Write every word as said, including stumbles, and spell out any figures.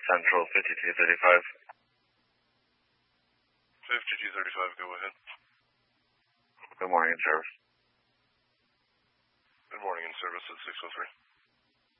Central fifty-two thirty-five. fifty-two thirty-five, go ahead. Good morning, in service. Good morning, in service at six oh three.